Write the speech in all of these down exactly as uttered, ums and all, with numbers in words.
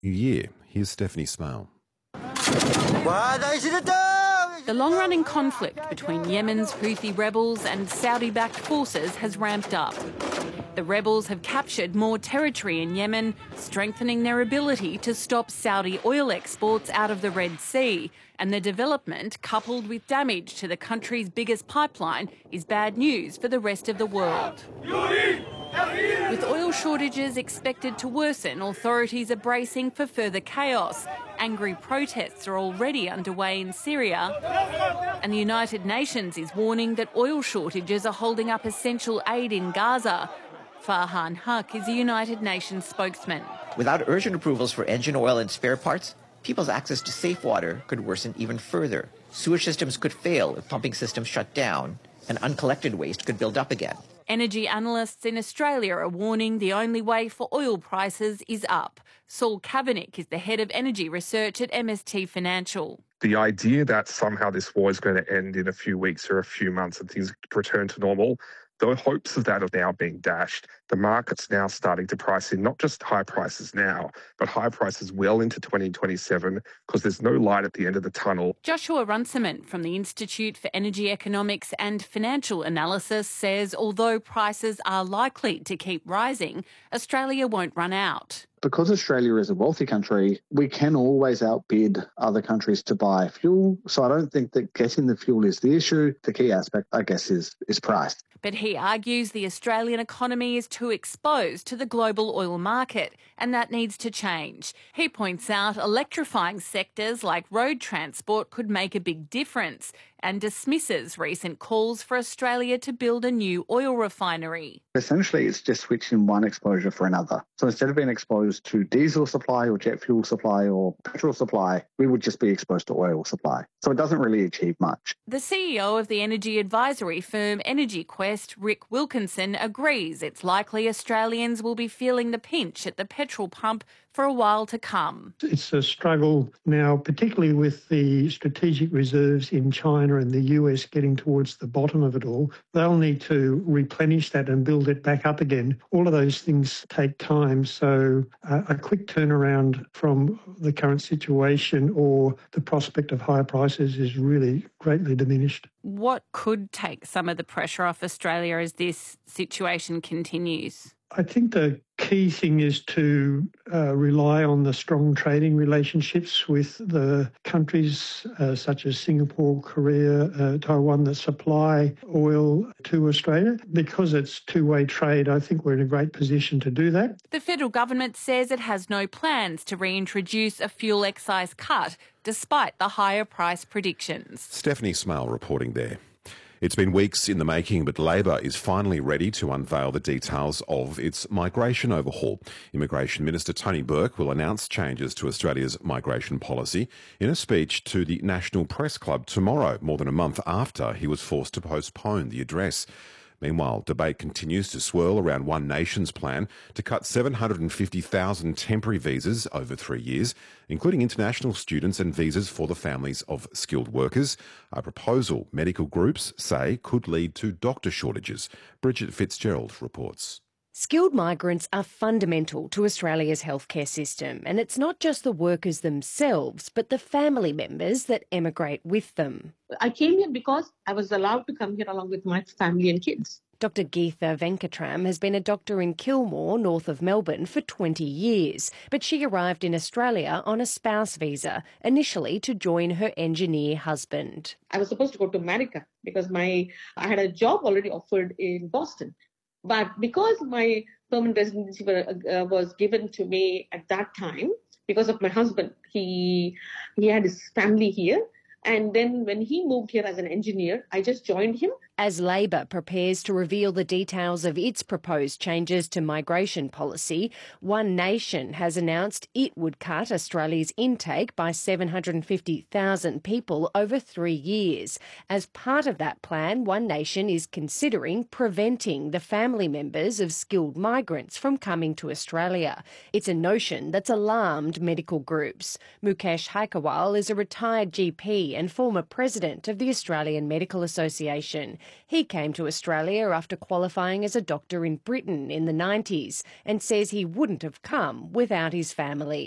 year. Here's Stephanie Smale. The long-running conflict between Yemen's Houthi rebels and Saudi-backed forces has ramped up. The rebels have captured more territory in Yemen, strengthening their ability to stop Saudi oil exports out of the Red Sea. And the development, coupled with damage to the country's biggest pipeline, is bad news for the rest of the world. With oil shortages expected to worsen, authorities are bracing for further chaos. Angry protests are already underway in Syria, and the United Nations is warning that oil shortages are holding up essential aid in Gaza. Farhan Haq is a United Nations spokesman. Without urgent approvals for engine oil and spare parts, people's access to safe water could worsen even further. Sewage systems could fail if pumping systems shut down, and uncollected waste could build up again. Energy analysts in Australia are warning the only way for oil prices is up. Saul Kavanagh is the head of energy research at M S T Financial. The idea that somehow this war is going to end in a few weeks or a few months and things return to normal, the hopes of that are now being dashed. The market's now starting to price in not just high prices now, but high prices well into twenty twenty-seven because there's no light at the end of the tunnel. Joshua Runciman from the Institute for Energy Economics and Financial Analysis says although prices are likely to keep rising, Australia won't run out. Because Australia is a wealthy country, we can always outbid other countries to buy fuel. So I don't think that getting the fuel is the issue. The key aspect, I guess, is, is price. But he argues the Australian economy is too exposed to the global oil market, and that needs to change. He points out electrifying sectors like road transport could make a big difference, and dismisses recent calls for Australia to build a new oil refinery. Essentially, it's just switching one exposure for another. So instead of being exposed to diesel supply or jet fuel supply or petrol supply, we would just be exposed to oil supply. So it doesn't really achieve much. The C E O of the energy advisory firm Energy Quest, Rick Wilkinson, agrees it's likely Australians will be feeling the pinch at the petrol pump for a while to come. It's a struggle now, particularly with the strategic reserves in China and the U S getting towards the bottom of it all. They'll need to replenish that and build it back up again. All of those things take time, so uh, a quick turnaround from the current situation or the prospect of higher prices is really greatly diminished. What could take some of the pressure off Australia as this situation continues? I think the key thing is to uh, rely on the strong trading relationships with the countries uh, such as Singapore, Korea, uh, Taiwan that supply oil to Australia. Because it's two-way trade, I think we're in a great position to do that. The federal government says it has no plans to reintroduce a fuel excise cut, despite the higher price predictions. Stephanie Smale reporting there. It's been weeks in the making, but Labor is finally ready to unveil the details of its migration overhaul. Immigration Minister Tony Burke will announce changes to Australia's migration policy in a speech to the National Press Club tomorrow, more than a month after he was forced to postpone the address. Meanwhile, debate continues to swirl around One Nation's plan to cut seven hundred fifty thousand temporary visas over three years, including international students and visas for the families of skilled workers, a proposal medical groups say could lead to doctor shortages. Bridget Fitzgerald reports. Skilled migrants are fundamental to Australia's healthcare system, and it's not just the workers themselves, but the family members that emigrate with them. I came here because I was allowed to come here along with my family and kids. Doctor Geetha Venkatram has been a doctor in Kilmore, north of Melbourne, for twenty years, but she arrived in Australia on a spouse visa, initially to join her engineer husband. I was supposed to go to America because my I had a job already offered in Boston. But because my permanent residency uh, was given to me at that time, because of my husband, he he had his family here. And then when he moved here as an engineer, I just joined him. As Labor prepares to reveal the details of its proposed changes to migration policy, One Nation has announced it would cut Australia's intake by seven hundred fifty thousand people over three years. As part of that plan, One Nation is considering preventing the family members of skilled migrants from coming to Australia. It's a notion that's alarmed medical groups. Mukesh Haikawal is a retired G P and former president of the Australian Medical Association. He came to Australia after qualifying as a doctor in Britain in the nineties and says he wouldn't have come without his family.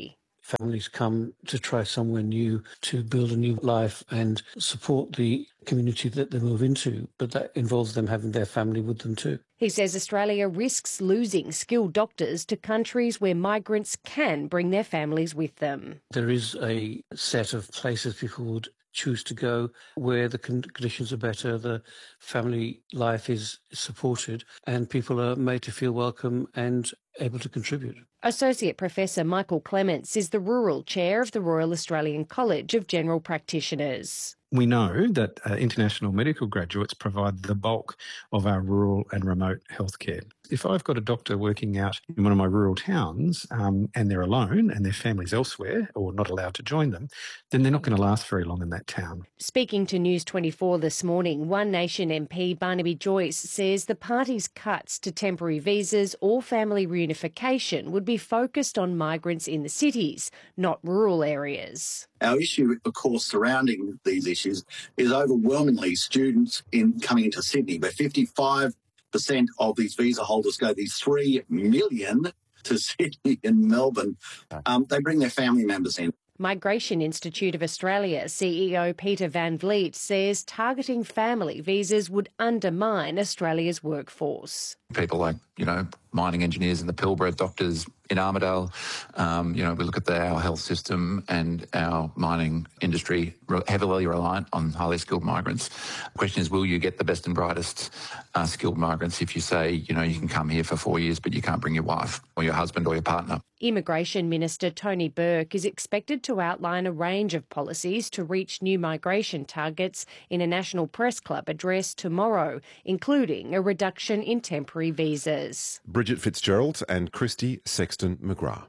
families come to try somewhere new, to build a new life and support the community that they move into, but that involves them having their family with them too. He says Australia risks losing skilled doctors to countries where migrants can bring their families with them. There is a set of places people would choose to go where the conditions are better, the family life is supported, and people are made to feel welcome and able to contribute. Associate Professor Michael Clements is the rural chair of the Royal Australian College of General Practitioners. We know that uh, international medical graduates provide the bulk of our rural and remote healthcare. If I've got a doctor working out in one of my rural towns um, and they're alone and their family's elsewhere or not allowed to join them, then they're not going to last very long in that town. Speaking to News twenty-four this morning, One Nation M P Barnaby Joyce says the party's cuts to temporary visas or family reunification would be focused on migrants in the cities, not rural areas. Our issue, of course, surrounding these issues is overwhelmingly students in coming into Sydney, where fifty-five percent of these visa holders go, these three million to Sydney and Melbourne. Um, they bring their family members in. Migration Institute of Australia C E O Peter Van Vliet says targeting family visas would undermine Australia's workforce. People like, you know, mining engineers in the Pilbara, doctors in Armidale. Um, you know, we look at the, our health system and our mining industry heavily reliant on highly skilled migrants. The question is, will you get the best and brightest uh, skilled migrants if you say, you know, you can come here for four years but you can't bring your wife or your husband or your partner? Immigration Minister Tony Burke is expected to outline a range of policies to reach new migration targets in a National Press Club address tomorrow, including a reduction in temporary visas. Bridget Fitzgerald and Christy Sexton McGrath.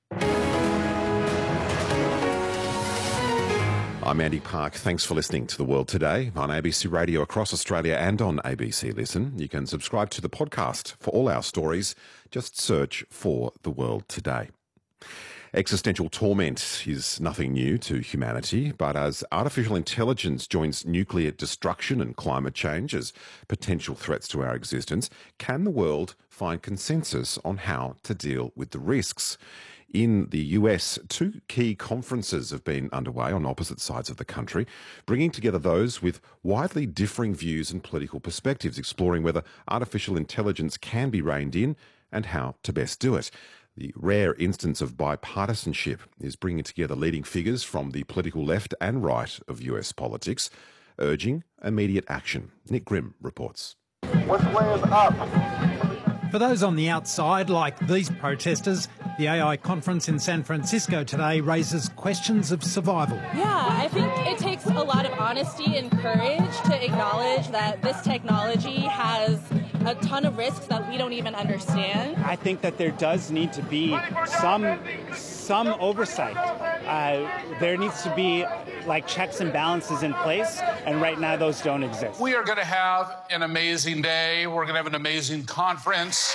I'm Andy Park. Thanks for listening to The World Today on A B C Radio across Australia and on A B C Listen. You can subscribe to the podcast for all our stories. Just search for The World Today. Existential torment is nothing new to humanity, but as artificial intelligence joins nuclear destruction and climate change as potential threats to our existence, can the world find consensus on how to deal with the risks? In the U S, two key conferences have been underway on opposite sides of the country, bringing together those with widely differing views and political perspectives, exploring whether artificial intelligence can be reined in and how to best do it. The rare instance of bipartisanship is bringing together leading figures from the political left and right of U S politics, urging immediate action. Nick Grimm reports. Which way is up? For those on the outside, like these protesters, the A I conference in San Francisco today raises questions of survival. Yeah, I think it takes a lot of honesty and courage to acknowledge that this technology has a ton of risks that we don't even understand. I think that there does need to be some some oversight. Uh, there needs to be like checks and balances in place, and right now those don't exist. We are going to have an amazing day. We're going to have an amazing conference.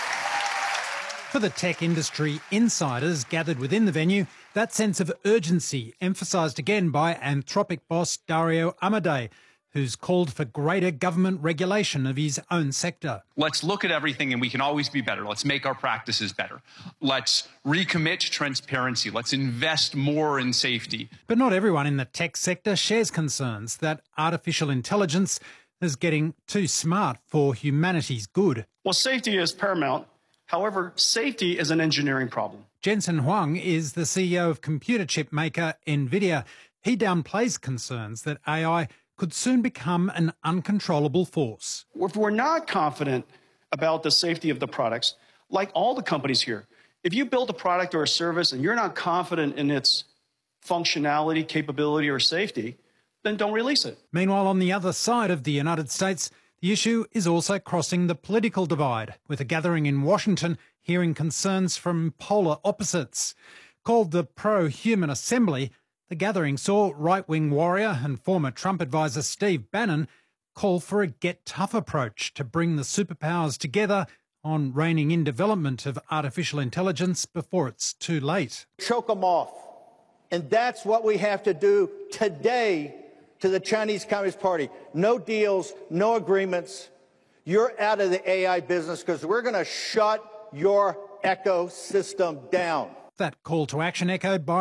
For the tech industry insiders gathered within the venue, that sense of urgency emphasised again by Anthropic boss Dario Amodei, who's called for greater government regulation of his own sector. Let's look at everything and we can always be better. Let's make our practices better. Let's recommit to transparency. Let's invest more in safety. But not everyone in the tech sector shares concerns that artificial intelligence is getting too smart for humanity's good. Well, safety is paramount. However, safety is an engineering problem. Jensen Huang is the C E O of computer chip maker NVIDIA. He downplays concerns that A I could soon become an uncontrollable force. If we're not confident about the safety of the products, like all the companies here, if you build a product or a service and you're not confident in its functionality, capability, or safety, then don't release it. Meanwhile, on the other side of the United States, the issue is also crossing the political divide, with a gathering in Washington hearing concerns from polar opposites. Called the Pro-Human Assembly, the gathering saw right-wing warrior and former Trump advisor Steve Bannon call for a get-tough approach to bring the superpowers together on reining in development of artificial intelligence before it's too late. Choke them off. And that's what we have to do today to the Chinese Communist Party. No deals, no agreements. You're out of the A I business because we're going to shut your ecosystem down. That call to action echoed by